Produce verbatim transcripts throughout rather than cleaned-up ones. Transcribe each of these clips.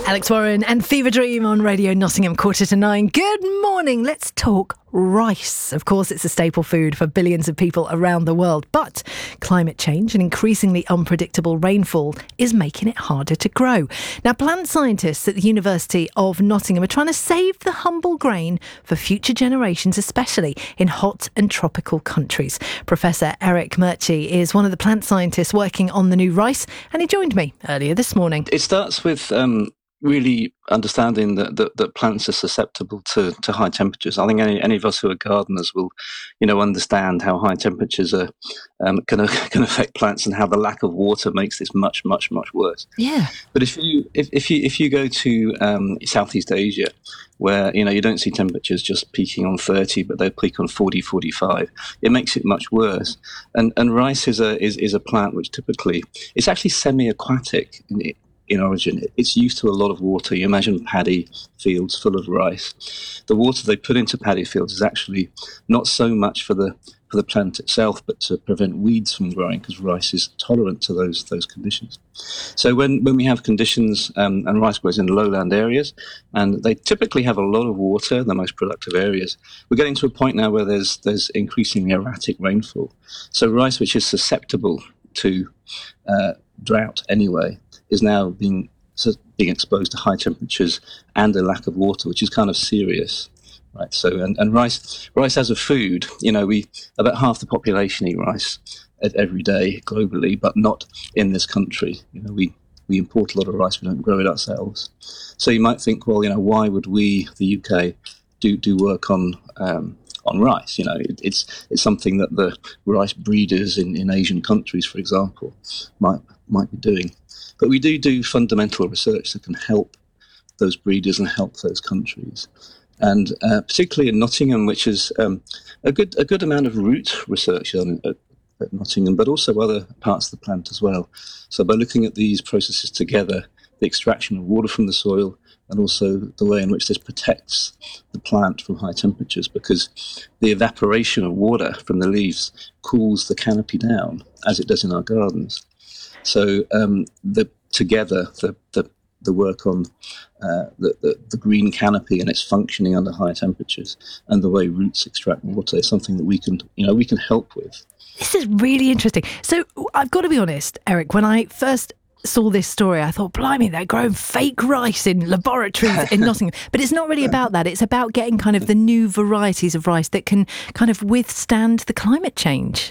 Alex Warren and Fever Dream on Radio Nottingham, quarter to nine. Good morning. Let's talk rice. Of course, it's a staple food for billions of people around the world, but climate change and increasingly unpredictable rainfall is making it harder to grow. Now, plant scientists at the University of Nottingham are trying to save the humble grain for future generations, especially in hot and tropical countries. Professor Eric Murchie is one of the plant scientists working on the new rice, and he joined me earlier this morning. It starts with um, really understanding that, that, that plants are susceptible to, to high temperatures. I think any, any of us who are gardeners will, you know, understand how high temperatures are um, can can affect plants and how the lack of water makes this much, much, much worse. Yeah. But if you if, if you if you go to um, Southeast Asia, where you know you don't see temperatures just peaking on thirty, but they peak on forty, forty-five, it makes it much worse. And and rice is a is, is a plant which typically it's actually semi-aquatic in, in origin. It's used to a lot of water. You imagine paddy fields full of rice. The water they put into paddy fields is actually not so much for the for the plant itself, but to prevent weeds from growing, because rice is tolerant to those those conditions. So when, when we have conditions, um, and rice grows in lowland areas, and they typically have a lot of water, the most productive areas, we're getting to a point now where there's there's increasingly erratic rainfall. So rice, which is susceptible to uh, drought anyway, is now being being exposed to high temperatures and a lack of water, which is kind of serious. Right, so and, and rice, rice as a food, you know, we about half the population eat rice every day globally, but not in this country. You know, we, we import a lot of rice, we don't grow it ourselves. So you might think, well, you know, why would we, the U K, do do work on um, on rice? You know, it, it's it's something that the rice breeders in, in Asian countries, for example, might might be doing. But we do do fundamental research that can help those breeders and help those countries. And uh, particularly in Nottingham, which is um, a good a good amount of root research done at, at Nottingham, but also other parts of the plant as well. So by looking at these processes together, the extraction of water from the soil, and also the way in which this protects the plant from high temperatures, because the evaporation of water from the leaves cools the canopy down, as it does in our gardens. So um, the together, the, the the work on uh, the, the, the green canopy and its functioning under high temperatures, and the way roots extract water is something that we can, you know, we can help with. This is really interesting. So I've got to be honest, Eric, when I first saw this story, I thought, blimey, they're growing fake rice in laboratories in Nottingham. But it's not really about that. It's about getting kind of the new varieties of rice that can kind of withstand the climate change.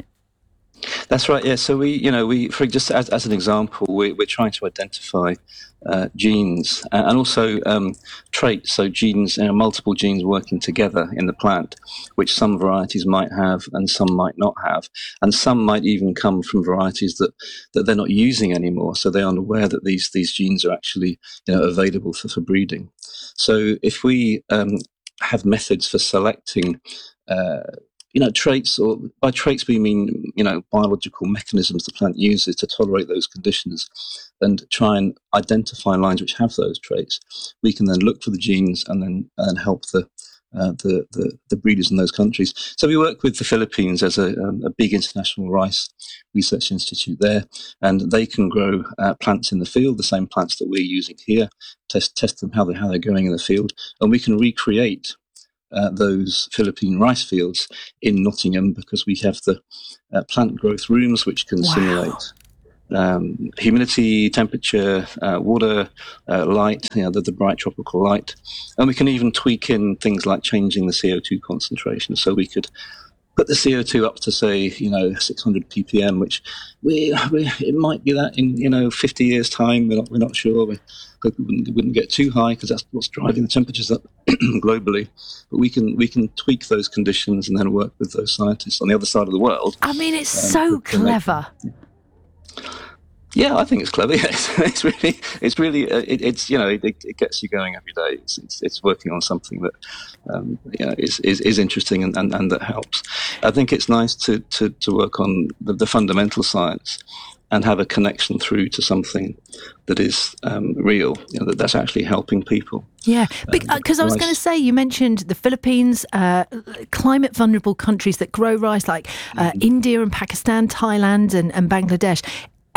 That's right. Yeah. So we, you know, we, for just as, as an example, we, we're trying to identify uh, genes and also um, traits. So genes, you know, multiple genes working together in the plant, which some varieties might have and some might not have, and some might even come from varieties that, that they're not using anymore. So they aren't aware that these these genes are actually, you know, available for, for breeding. So if we um, have methods for selecting Uh, you know, traits, or by traits we mean, you know, biological mechanisms the plant uses to tolerate those conditions, and try and identify lines which have those traits. We can then look for the genes and then and help the, uh, the the the breeders in those countries. So we work with the Philippines as a, um, a big international rice research institute there, and they can grow uh, plants in the field, the same plants that we're using here, test test them how they how they're growing in the field, and we can recreate Uh, those Philippine rice fields in Nottingham, because we have the uh, plant growth rooms which can wow. simulate um, humidity, temperature, uh, water, uh, light, you know, the, the bright tropical light. And we can even tweak in things like changing the C O two concentration. So we could put the C O two up to, say, you know, six hundred p p m, which we, we it might be that in, you know, fifty years' time. We're not, we're not sure. We hope it wouldn't, it wouldn't get too high, because that's what's driving the temperatures up globally. But we can we can tweak those conditions and then work with those scientists on the other side of the world. I mean, it's um, so to, to clever. Make, yeah, I think it's clever. Yes, it's really, it's really, uh, it, it's you know, it, it gets you going every day. It's it's, it's working on something that, um, you know, is is, is interesting and, and, and that helps. I think it's nice to to, to work on the, the fundamental science and have a connection through to something that is um, real, you know, that that's actually helping people. Yeah, because um, I was going to say, you mentioned the Philippines, uh, climate vulnerable countries that grow rice, like uh, mm-hmm. India and Pakistan, Thailand and, and Bangladesh.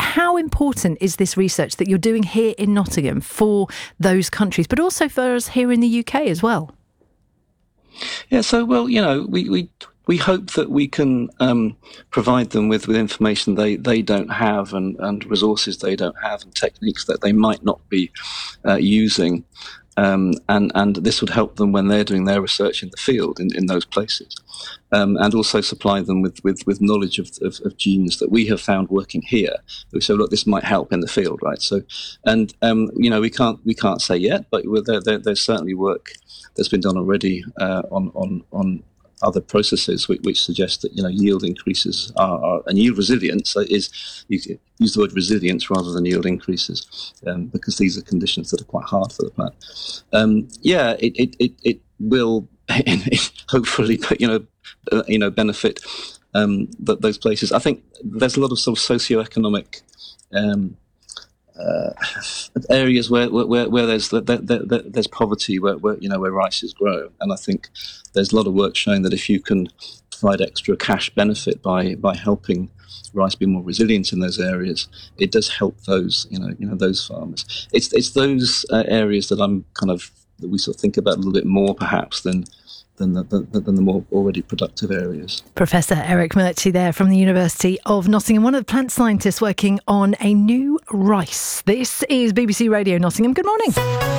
how important is this research that you're doing here in Nottingham for those countries, but also for us here in the U K as well? Yeah, so, well, you know, we... we We hope that we can um, provide them with, with information they, they don't have and, and resources they don't have and techniques that they might not be uh, using. Um, and, and this would help them when they're doing their research in the field in, in those places. Um, and also supply them with, with, with knowledge of, of, of genes that we have found working here. We say, look, this might help in the field, right? So, and, um, you know, we can't we can't say yet, but there, there, there's certainly work that's been done already uh, on, on, on other processes which, which suggest that, you know, yield increases are, are and yield resilience is, you use the word resilience rather than yield increases, um, because these are conditions that are quite hard for the plant. Um, yeah, it, it, it, it will hopefully, you know, uh, you know, benefit um, th- those places. I think there's a lot of sort of socioeconomic um, Uh, areas where, where where there's there, there, there's poverty, where, where you know where rices grow, and I think there's a lot of work showing that if you can provide extra cash benefit by by helping rice be more resilient in those areas, it does help those you know you know those farmers. It's it's those uh, areas that I'm kind of that we sort of think about a little bit more perhaps than. Than the, the, than the more already productive areas. Professor Eric Murchie there from the University of Nottingham, one of the plant scientists working on a new rice. This is B B C Radio Nottingham. Good morning.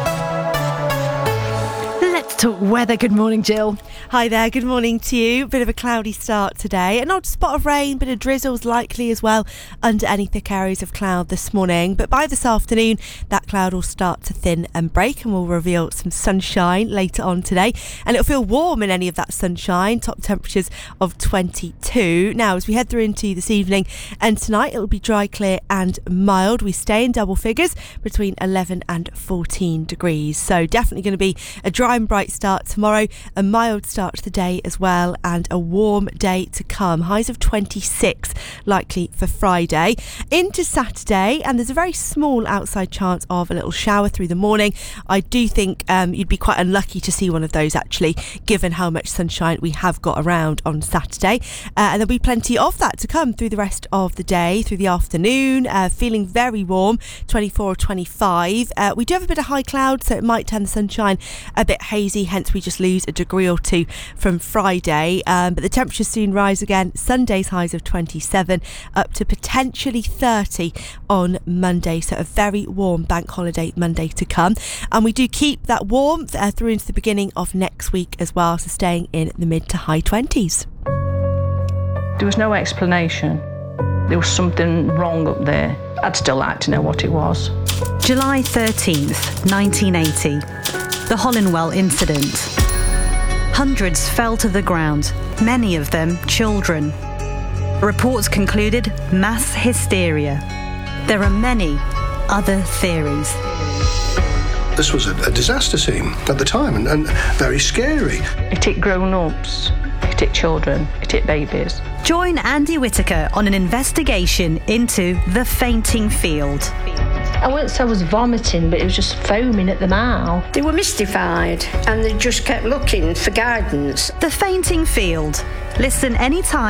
Let's talk weather. Good morning, Jill. Hi there, good morning to you. Bit of a cloudy start today. An odd spot of rain, bit of drizzles likely as well under any thick areas of cloud this morning. But by this afternoon, that cloud will start to thin and break and will reveal some sunshine later on today. And it'll feel warm in any of that sunshine, top temperatures of twenty-two. Now, as we head through into this evening and tonight, it'll be dry, clear and mild. We stay in double figures between eleven and fourteen degrees. So definitely going to be a dry and bright start tomorrow, a mild start to the day as well, and a warm day to come. Highs of twenty-six likely for Friday into Saturday, and there's a very small outside chance of a little shower through the morning. I do think um, you'd be quite unlucky to see one of those actually, given how much sunshine we have got around on Saturday, uh, and there'll be plenty of that to come through the rest of the day, through the afternoon, uh, feeling very warm, twenty-four or twenty-five. Uh, we do have a bit of high cloud, so it might turn the sunshine a bit hazy, hence we just lose a degree or two from Friday, um, but the temperatures soon rise again. Sunday's highs of twenty-seven up to potentially thirty on Monday, so a very warm bank holiday Monday to come, and we do keep that warmth uh, through into the beginning of next week as well, so staying in the mid to high twenties. There was no explanation. There was something wrong up there. I'd still like to know what it was. July thirteenth, nineteen eighty. The Hollinwell incident. Hundreds fell to the ground, many of them children. Reports concluded mass hysteria. There are many other theories. This was a, a disaster scene at the time, and, and very scary. It hit grown-ups, it hit children, it hit babies. Join Andy Whitaker on an investigation into the fainting field. I wouldn't say I was vomiting, but it was just foaming at the mouth. They were mystified and they just kept looking for guidance. The fainting field. Listen anytime.